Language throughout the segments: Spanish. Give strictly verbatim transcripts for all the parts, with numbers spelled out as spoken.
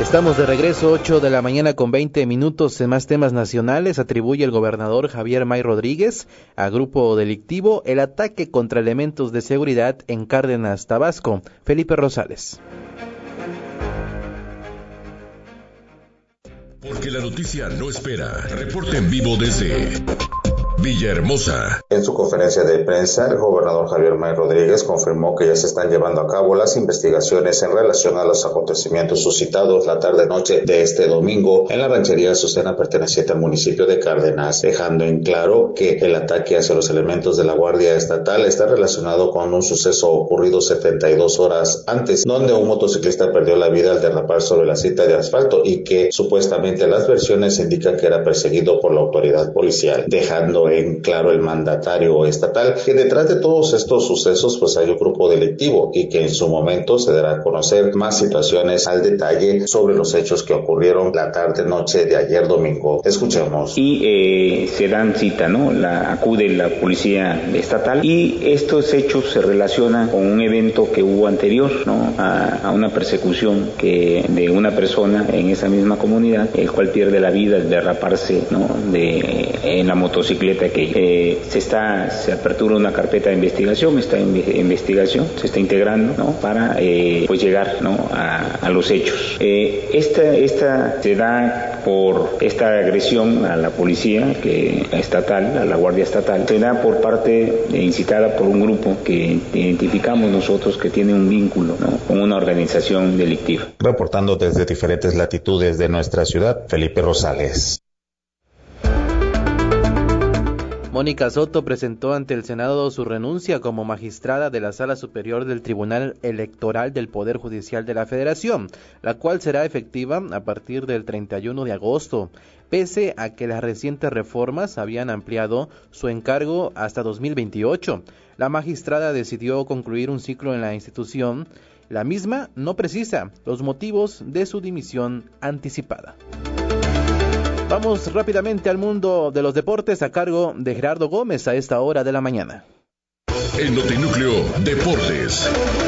Estamos de regreso, ocho de la mañana con veinte minutos. En más temas nacionales, atribuye el gobernador Javier May Rodríguez a grupo delictivo el ataque contra elementos de seguridad en Cárdenas, Tabasco. Felipe Rosales. Porque la noticia no espera. Reporte en vivo desde Villahermosa. En su conferencia de prensa, el gobernador Javier May Rodríguez confirmó que ya se están llevando a cabo las investigaciones en relación a los acontecimientos suscitados la tarde-noche de este domingo en la ranchería Azucena perteneciente al municipio de Cárdenas, dejando en claro que el ataque hacia los elementos de la Guardia Estatal está relacionado con un suceso ocurrido setenta y dos horas antes, donde un motociclista perdió la vida al derrapar sobre la cinta de asfalto y que supuestamente las versiones indican que era perseguido por la autoridad policial, dejando en claro el mandatario estatal que detrás de todos estos sucesos pues hay un grupo delictivo y que en su momento se dará a conocer más situaciones al detalle sobre los hechos que ocurrieron la tarde noche de ayer domingo. Escuchemos. Y eh, se dan cita, ¿no? La acude la policía estatal y estos hechos se relacionan con un evento que hubo anterior, ¿no? A, a una persecución que de una persona en esa misma comunidad, el cual pierde la vida al derraparse, ¿no? De en la motocicleta. Que eh, se está se apertura una carpeta de investigación, está en investigación, se está integrando, ¿no? Para eh, pues llegar, ¿no? a, a los hechos. Eh, esta esta se da por esta agresión a la policía que estatal, a la Guardia Estatal, se da por parte eh, incitada por un grupo que identificamos nosotros que tiene un vínculo, ¿no? con una organización delictiva. Reportando desde diferentes latitudes de nuestra ciudad, Felipe Rosales. Mónica Soto presentó ante el Senado su renuncia como magistrada de la Sala Superior del Tribunal Electoral del Poder Judicial de la Federación, la cual será efectiva a partir del treinta y uno de agosto, pese a que las recientes reformas habían ampliado su encargo hasta dos mil veintiocho. La magistrada decidió concluir un ciclo en la institución. La misma no precisa los motivos de su dimisión anticipada. Vamos rápidamente al mundo de los deportes a cargo de Gerardo Gómez a esta hora de la mañana. En Notinúcleo Deportes.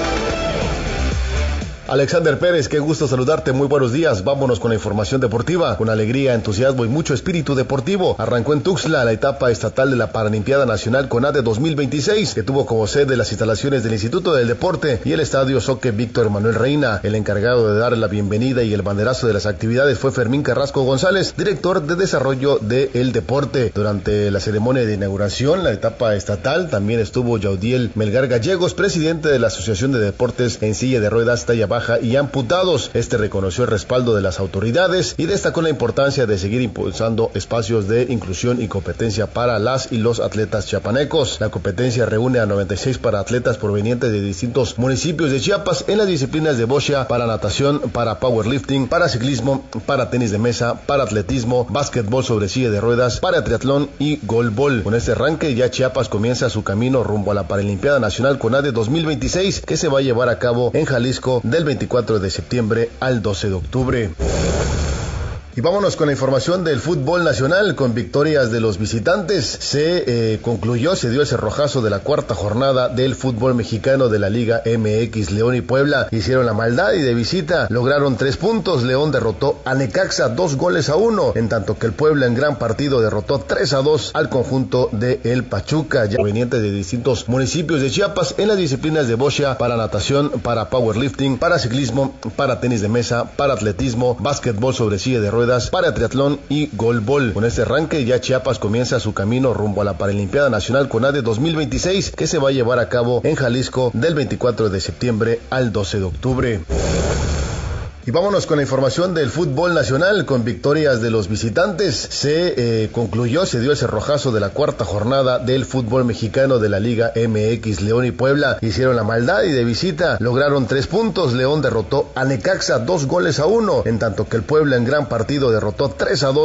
Alexander Pérez, qué gusto saludarte, muy buenos días. Vámonos con la información deportiva. Con alegría, entusiasmo y mucho espíritu deportivo, arrancó en Tuxtla la etapa estatal de la Paralimpiada Nacional CONADE dos mil veintiséis, que tuvo como sede las instalaciones del Instituto del Deporte y el Estadio Soccer Víctor Manuel Reina. El encargado de dar la bienvenida y el banderazo de las actividades fue Fermín Carrasco González, director de desarrollo del deporte. Durante la ceremonia de inauguración, la etapa estatal, también estuvo Yaudiel Melgar Gallegos, presidente de la Asociación de Deportes en Silla de Ruedas Talla Baja y amputados. Este reconoció el respaldo de las autoridades y destacó la importancia de seguir impulsando espacios de inclusión y competencia para las y los atletas chiapanecos. La competencia reúne a noventa y seis paraatletas provenientes de distintos municipios de Chiapas en las disciplinas de boxeo, para natación, para powerlifting, para ciclismo, para tenis de mesa, para atletismo, básquetbol sobre silla de ruedas, para triatlón y golbol. Con este arranque ya Chiapas comienza su camino rumbo a la Paralimpiada Nacional CONADE dos mil veintiséis, que se va a llevar a cabo en Jalisco del veinticuatro de septiembre al doce de octubre. Y vámonos con la información del fútbol nacional, con victorias de los visitantes. Se eh, concluyó, se dio el cerrojazo de la cuarta jornada del fútbol mexicano de la Liga M X. León y Puebla hicieron la maldad y de visita lograron tres puntos. León derrotó a Necaxa dos goles a uno, en tanto que el Puebla en gran partido derrotó tres a dos al conjunto de el Pachuca, ya proveniente de distintos municipios de Chiapas en las disciplinas de boxeo, para natación, para powerlifting, para ciclismo, para tenis de mesa, para atletismo, básquetbol sobre silla de ruedas, para triatlón y golbol. Con este arranque ya Chiapas comienza su camino rumbo a la Paralimpiada Nacional CONADE dos mil veintiséis, que se va a llevar a cabo en Jalisco del veinticuatro de septiembre al doce de octubre. Y vámonos con la información del fútbol nacional, con victorias de los visitantes. Se eh, concluyó, se dio el cerrojazo de la cuarta jornada del fútbol mexicano de la Liga M X. León y Puebla hicieron la maldad y de visita lograron tres puntos. León derrotó a Necaxa dos goles a uno, en tanto que el Puebla en gran partido derrotó tres a dos